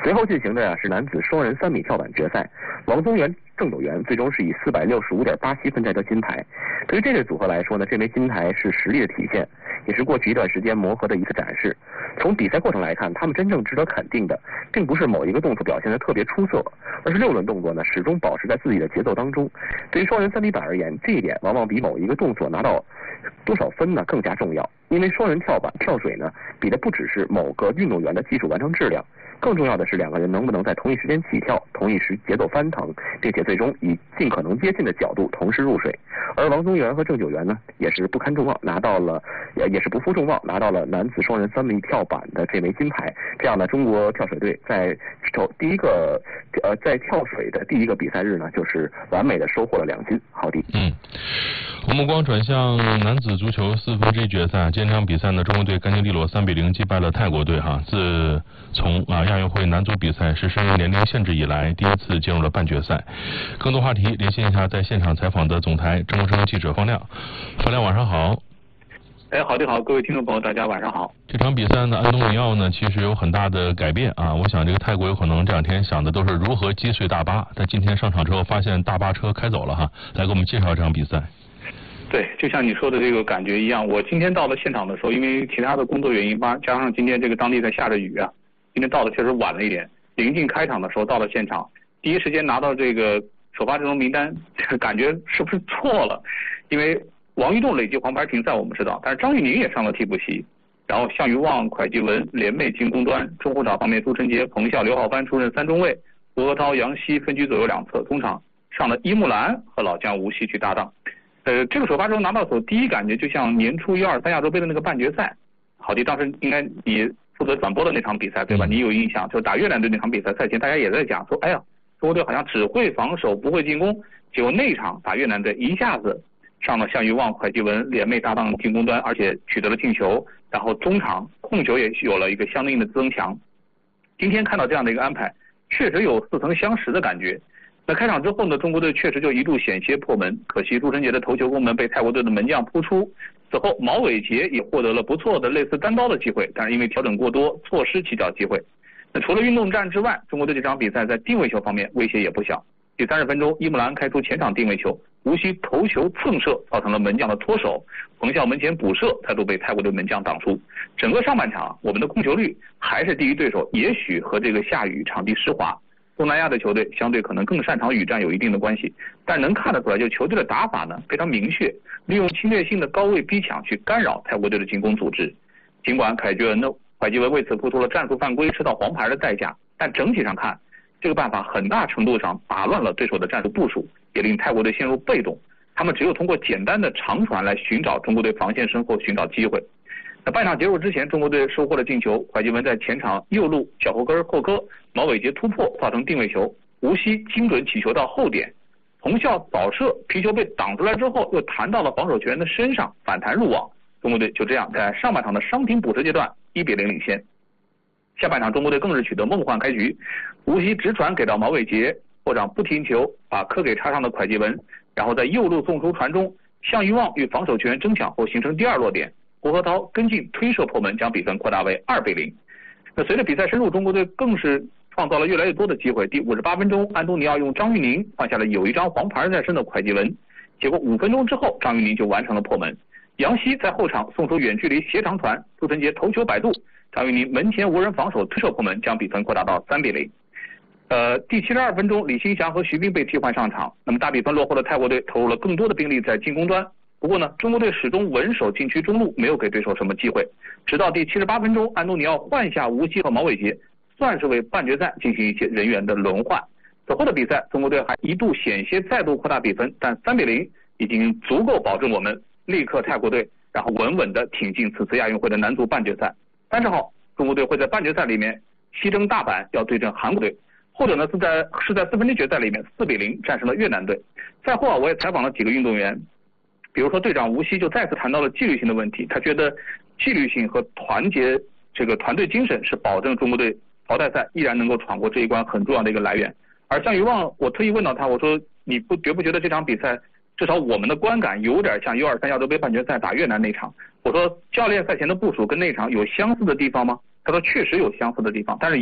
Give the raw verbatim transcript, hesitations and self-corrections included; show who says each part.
Speaker 1: 随后进行的呀是男子双人三米跳板决赛，王宗源、郑九元最终是以四百六十五点八七分摘得金牌。对于这对组合来说呢，这枚金牌是实力的体现，也是过去一段时间磨合的一次展示。从比赛过程来看，他们真正值得肯定的，并不是某一个动作表现得特别出色，而是六轮动作呢始终保持在自己的节奏当中。对于双人三米板而言，这一点往往比某一个动作拿到多少分呢更加重要，因为双人跳板、跳水呢比的不只是某个运动员的技术完成质量。更重要的是两个人能不能在同一时间起跳，同一时节奏翻腾，并且最终以尽可能接近的角度同时入水。而王宗源和郑九元呢，也是不堪众望，拿到了也也是不负众望，拿到了男子双人三米跳板的这枚金牌。这样呢，中国跳水队在第一个呃在跳水的第一个比赛日呢，就是完美的收获了两金。好的，
Speaker 2: 嗯，我们目光转向男子足球四分之一决赛，这场比赛呢，中国队干净利落三比零击败了泰国队哈。自从啊亚运会男足比赛实施年龄限制以来，第一次进入了半决赛。更多话题连线一下在现场采访的总台郑生记者方亮。方亮晚上好。
Speaker 3: 哎，好的好，各位听众朋友，大家晚上好。
Speaker 2: 这场比赛呢，安东尼奥呢其实有很大的改变啊。我想这个泰国有可能这两天想的都是如何击碎大巴，但今天上场之后发现大巴车开走了哈。来给我们介绍这场比赛。
Speaker 3: 对，就像你说的这个感觉一样，我今天到了现场的时候，因为其他的工作原因吧，加上今天这个当地在下着雨啊，今天到的确实晚了一点。临近开场的时候到了现场，第一时间拿到这个首发阵容名单，感觉是不是错了？因为王玉栋累计黄牌停赛我们知道，但是张玉宁也上了替补席，然后项羽旺、蒯继文联袂进攻端，中后场方面朱晨杰、彭笑、刘浩帆出任三中卫，吴和涛、杨希分居左右两侧，中场上了伊木兰和老将吴曦去搭档。呃，这个首发阵容拿到手，第一感觉就像年初一二三亚洲杯的那个半决赛。好的，当时应该你负责转播的那场比赛对吧？你有印象，就打越南队那场比赛赛前大家也在讲说，哎呀，中国队好像只会防守不会进攻，结果那场打越南队一下子上了项羽旺、蒯继文联袂搭档进攻端，而且取得了进球，然后中场控球也有了一个相应的增强。今天看到这样的一个安排，确实有似曾相识的感觉。那开场之后呢，中国队确实就一度险些破门，可惜朱晨杰的头球攻门被泰国队的门将扑出。此后毛伟杰也获得了不错的类似单刀的机会，但是因为调整过多，错失起脚机会。那除了运动战之外，中国队这场比赛在定位球方面威胁也不小。第三十分钟，伊木兰开出前场定位球，无锡头球蹭射，造成了门将的脱手，彭笑门前补射再度被泰国队门将挡出。整个上半场我们的控球率还是低于对手，也许和这个下雨场地湿滑，东南亚的球队相对可能更擅长雨战有一定的关系，但能看得出来，就球队的打法呢非常明确，利用侵略性的高位逼抢去干扰泰国队的进攻组织。尽管凯觉恩的蒯继文为此付出了战术犯规吃到黄牌的代价，但整体上看，这个办法很大程度上打乱了对手的战术部署，也令泰国队陷入被动。他们只有通过简单的长传来寻找中国队防线身后寻找机会。那半场结束之前，中国队收获了进球，蒯继文在前场右路脚后跟后磕，毛伟杰突破造成定位球，无锡精准起球到后点，彭笑早射，皮球被挡出来之后又弹到了防守球员的身上，反弹入网。中国队就这样在上半场的伤停补时阶段一比零领先。下半场中国队更是取得梦幻开局，无锡直传给到毛伟杰，后场不停球把科给插上的蒯继文，然后在右路送出传中，项羽旺与防守球员争抢后形成第二落点，胡和涛跟进推射破门，将比分扩大为二比零。那随着比赛深入，中国队更是创造了越来越多的机会。第五十八分钟，安东尼奥用张玉宁换下了有一张黄牌在身的蒯继文，结果五分钟之后，张玉宁就完成了破门。杨希在后场送出远距离斜长传，朱晨杰头球摆渡，张玉宁门前无人防守推射破门，将比分扩大到三比零。呃，第七十二分钟，李兴祥和徐斌被替换上场，那么大比分落后的泰国队投入了更多的兵力在进攻端。不过呢，中国队始终稳守禁区中路，没有给对手什么机会。直到第七十八分钟，安东尼奥换下吴曦和毛伟杰，算是为半决赛进行一些人员的轮换。此后的比赛，中国队还一度险些再度扩大比分，但三比零已经足够保证我们力克泰国队，然后稳稳地挺进此次亚运会的男足半决赛。三十号，中国队会在半决赛里面西征大阪，要对阵韩国队。后者呢是在是在四分之一决赛里面四比零战胜了越南队。赛后啊，我也采访了几个运动员，比如说队长吴曦就再次谈到了纪律性的问题，他觉得纪律性和团结这个团队精神是保证中国队淘汰赛依然能够闯过这一关很重要的一个来源。而项羽旺，我特意问到他，我说你不觉不觉得这场比赛至少我们的观感有点像 U 二三 亚洲杯半决赛打越南那场？我说教练赛前的部署跟那场有相似的地方吗？他说确实有相似的地方，但是